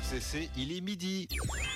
RCC, il est midi.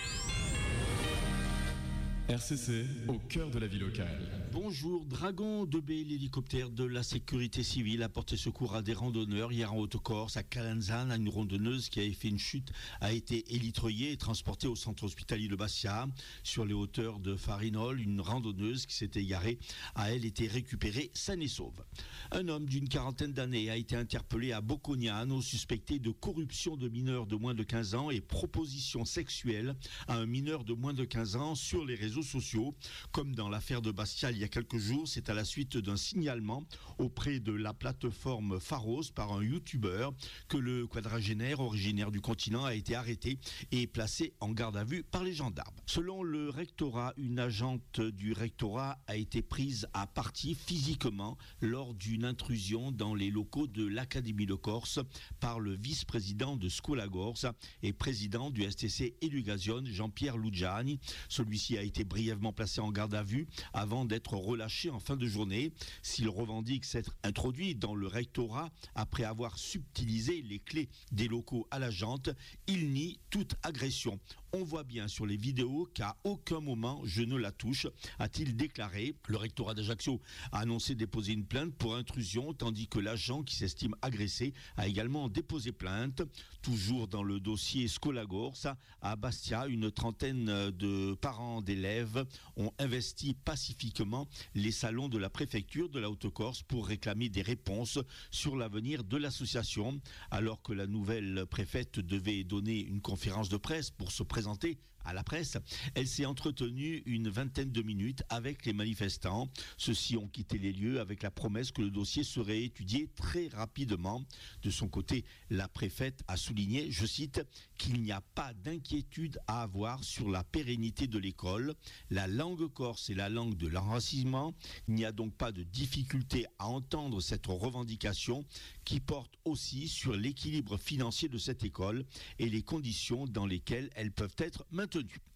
RCC, au cœur de la vie locale. Bonjour, Dragon 2B, l'hélicoptère de la sécurité civile a porté secours à des randonneurs hier en Haute-Corse, à Calanzane. Une randonneuse qui avait fait une chute a été élitreillée et transportée au centre hospitalier de Bastia. Sur les hauteurs de Farinol, une randonneuse qui s'était égarée a, elle, été récupérée saine et sauve. Un homme d'une quarantaine d'années a été interpellé à Bocconiano, suspecté de corruption de mineurs de moins de 15 ans et proposition sexuelle à un mineur de moins de 15 ans sur les réseaux sociaux. Comme dans l'affaire de Bastia il y a quelques jours, c'est à la suite d'un signalement auprès de la plateforme Pharos par un youtubeur que le quadragénaire originaire du continent a été arrêté et placé en garde à vue par les gendarmes. Selon le rectorat, une agente du rectorat a été prise à partie physiquement lors d'une intrusion dans les locaux de l'Académie de Corse par le vice-président de Scuola Corse et président du STC Education, Jean-Pierre Lugiani. Celui-ci a été brièvement placé en garde à vue avant d'être relâché en fin de journée. S'il revendique s'être introduit dans le rectorat après avoir subtilisé les clés des locaux à l'agente, il nie toute agression. On voit bien sur les vidéos qu'à aucun moment je ne la touche, a-t-il déclaré. Le rectorat d'Ajaccio a annoncé déposer une plainte pour intrusion, tandis que l'agent qui s'estime agressé a également déposé plainte. Toujours dans le dossier Scuola Corse, à Bastia, une trentaine de parents d'élèves ont investi pacifiquement les salons de la préfecture de la Haute-Corse pour réclamer des réponses sur l'avenir de l'association. Alors que la nouvelle préfète devait donner une conférence de presse pour se présenter à la presse, elle s'est entretenue une vingtaine de minutes avec les manifestants. Ceux-ci ont quitté les lieux avec la promesse que le dossier serait étudié très rapidement. De son côté, la préfète a souligné, je cite, qu'il n'y a pas d'inquiétude à avoir sur la pérennité de l'école. La langue corse est la langue de l'enracinement. Il n'y a donc pas de difficulté à entendre cette revendication qui porte aussi sur l'équilibre financier de cette école et les conditions dans lesquelles elles peuvent être maintenues.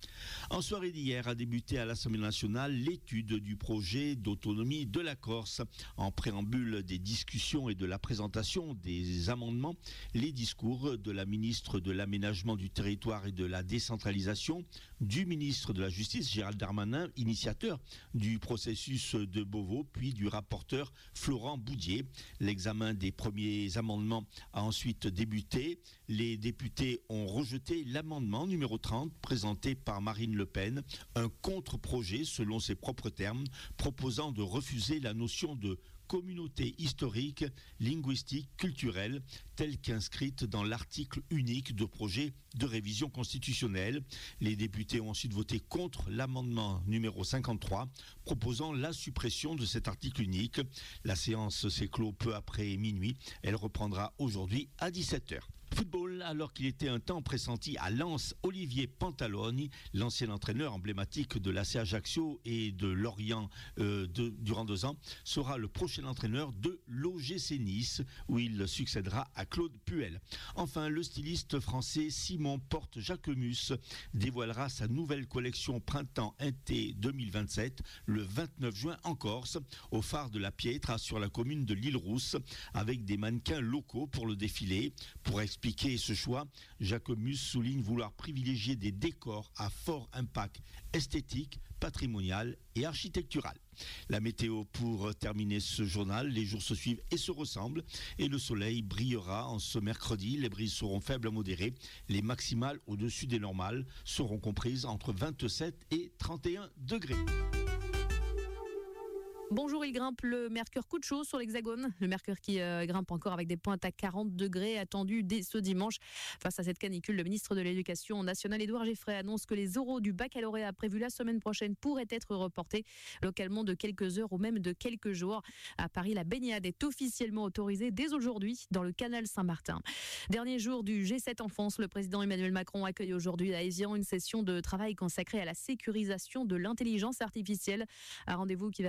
En soirée d'hier a débuté à l'Assemblée nationale l'étude du projet d'autonomie de la Corse. En préambule des discussions et de la présentation des amendements, les discours de la ministre de l'Aménagement du territoire et de la décentralisation, du ministre de la Justice Gérald Darmanin, initiateur du processus de Beauvau, puis du rapporteur Florent Boudier. L'examen des premiers amendements a ensuite débuté. Les députés ont rejeté l'amendement numéro 30 présenté par Marine Le Pen, un contre-projet selon ses propres termes, proposant de refuser la notion de communauté historique, linguistique, culturelle, telle qu'inscrite dans l'article unique de projet de révision constitutionnelle. Les députés ont ensuite voté contre l'amendement numéro 53, proposant la suppression de cet article unique. La séance s'est close peu après minuit. Elle reprendra aujourd'hui à 17h. Football, alors qu'il était un temps pressenti à Lens, Olivier Pantaloni, l'ancien entraîneur emblématique de l'AC Ajaccio et de Lorient durant 2 ans, sera le prochain entraîneur de l'OGC Nice, où il succédera à Claude Puel. Enfin, le styliste français Simon Porte-Jacquemus dévoilera sa nouvelle collection Printemps-Été 2027 le 29 juin en Corse, au phare de la Pietra sur la commune de l'Île-Rousse, avec des mannequins locaux pour le défilé. Pour expliquer ce choix, Jacquemus souligne vouloir privilégier des décors à fort impact esthétique, patrimonial et architectural. La météo pour terminer ce journal, les jours se suivent et se ressemblent et le soleil brillera en ce mercredi. Les brises seront faibles à modérées. Les maximales au-dessus des normales seront comprises entre 27 et 31 degrés. Bonjour, il grimpe le mercure coup de chaud sur l'Hexagone. Le mercure qui grimpe encore avec des pointes à 40 degrés attendus dès ce dimanche. Face à cette canicule, le ministre de l'Éducation nationale, Édouard Geffray, annonce que les oraux du baccalauréat prévus la semaine prochaine pourraient être reportés localement de quelques heures ou même de quelques jours. À Paris, la baignade est officiellement autorisée dès aujourd'hui dans le canal Saint-Martin. Dernier jour du G7 Enfance, le président Emmanuel Macron accueille aujourd'hui à Ézian une session de travail consacrée à la sécurisation de l'intelligence artificielle. Un rendez-vous qui va réunir les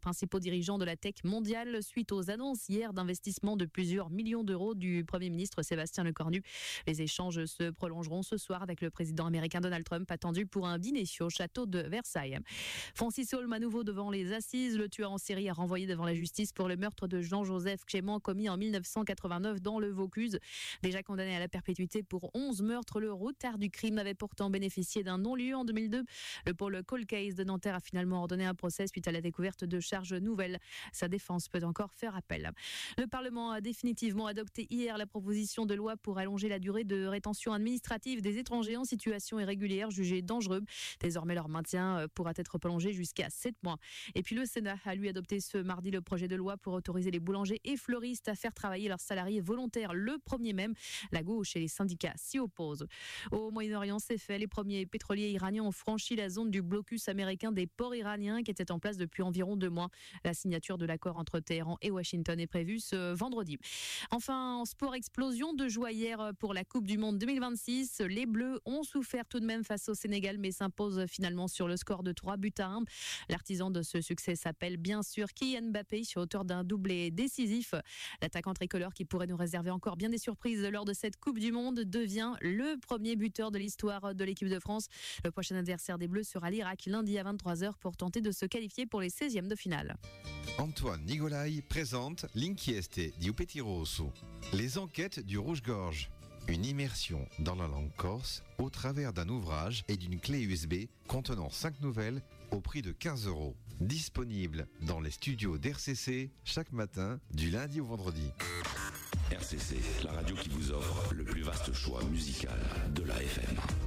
principaux dirigeants de la tech mondiale suite aux annonces hier d'investissement de plusieurs millions d'euros du Premier ministre Sébastien Lecornu. Les échanges se prolongeront ce soir avec le président américain Donald Trump, attendu pour un dîner au château de Versailles. Francis Holm à nouveau devant les assises. Le tueur en série a renvoyé devant la justice pour le meurtre de Jean-Joseph Clément commis en 1989 dans le Vaucluse. Déjà condamné à la perpétuité pour 11 meurtres, le retard du crime avait pourtant bénéficié d'un non-lieu en 2002. Le pôle Cold Case de Nanterre a finalement ordonné un procès suite à la découverte de charges nouvelles. Sa défense peut encore faire appel. Le Parlement a définitivement adopté hier la proposition de loi pour allonger la durée de rétention administrative des étrangers en situation irrégulière jugés dangereux. Désormais, leur maintien pourra être prolongé jusqu'à 7 mois. Et puis le Sénat a lui adopté ce mardi le projet de loi pour autoriser les boulangers et fleuristes à faire travailler leurs salariés volontaires le 1er mai. La gauche et les syndicats s'y opposent. Au Moyen-Orient, c'est fait. Les premiers pétroliers iraniens ont franchi la zone du blocus américain des ports iraniens qui était en place depuis environ 2 mois. La signature de l'accord entre Téhéran et Washington est prévue ce vendredi. Enfin, en sport, explosion de joie hier pour la Coupe du Monde 2026. Les Bleus ont souffert tout de même face au Sénégal, mais s'imposent finalement sur le score de 3-1. L'artisan de ce succès s'appelle bien sûr Kylian Mbappé, auteur d'un doublé décisif. L'attaquant tricolore, qui pourrait nous réserver encore bien des surprises lors de cette Coupe du Monde, devient le premier buteur de l'histoire de l'équipe de France. Le prochain adversaire des Bleus sera l'Irak lundi à 23h pour tenter de se qualifier pour les 16e de finale. Antoine Nigolai présente L'inchieste di Petit Rosso, les enquêtes du Rouge-Gorge. Une immersion dans la langue corse au travers d'un ouvrage et d'une clé USB contenant 5 nouvelles au prix de 15 €. Disponible dans les studios d'RCC chaque matin du lundi au vendredi. RCC, la radio qui vous offre le plus vaste choix musical de la FM.